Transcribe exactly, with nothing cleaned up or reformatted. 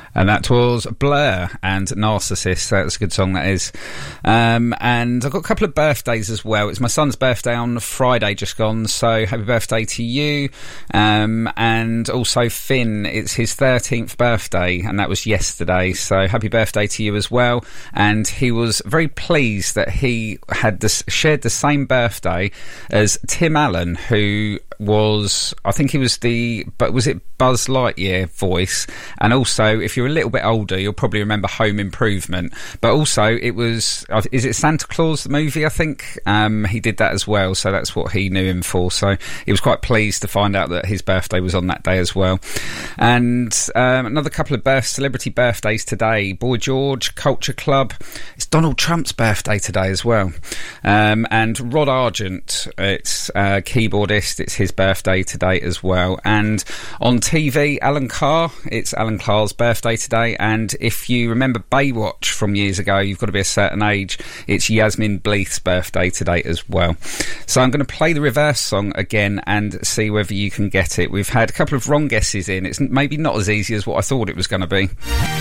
And that was Blur and Narcissus. That's a good song, that is. Um, and I've got a couple of birthdays as well. It's my son's birthday on Friday just gone, so happy birthday to you. Um, and also Finn, it's his thirteenth birthday, and that was yesterday, so happy birthday to you as well. And he was very pleased that he had this, shared the same birthday as Tim Allen, who was, I think he was the, but was it Buzz Lightyear voice? And also, if you're a little bit older, you'll probably remember Home Improvement. But also, it was, is it Santa Claus the movie, I think? Um, he did that as well, so that's what he knew him for. So he was quite pleased to find out that his birthday was on that day as well. And um, another couple of birth, celebrity birthdays today. Boy George, Culture Club. It's Donald Trump's birthday today as well. Um, and Rod Argent, it's uh, keyboardist, it's his birthday today as well. And on T V, Alan Carr, it's Alan Carr's birthday today. And if you remember Baywatch from years ago, you've got to be a certain age, it's Yasmin Bleeth's birthday today as well. So I'm going to play the reverse song again and see whether you can get it. We've had a couple of wrong guesses in. It's maybe not as easy as what I thought it was going to be.